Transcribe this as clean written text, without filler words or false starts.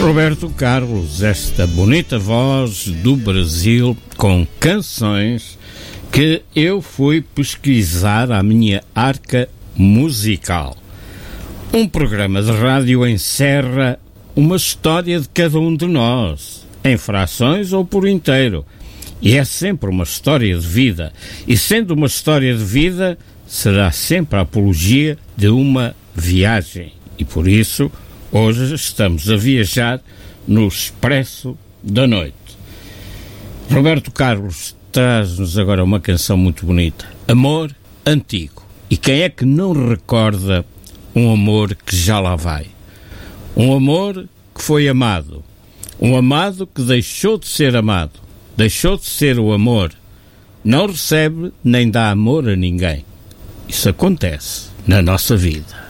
Roberto Carlos, esta bonita voz do Brasil com canções que eu fui pesquisar à minha arca musical. Um programa de rádio encerra uma história de cada um de nós, em frações ou por inteiro. E é sempre uma história de vida. E sendo uma história de vida, será sempre a apologia de uma viagem. E por isso, hoje estamos a viajar no Expresso da Noite. Roberto Carlos traz-nos agora uma canção muito bonita. Amor Antigo. E quem é que não recorda um amor que já lá vai? Um amor que foi amado. Um amado que deixou de ser amado. Deixou de ser o amor. Não recebe nem dá amor a ninguém. Isso acontece na nossa vida.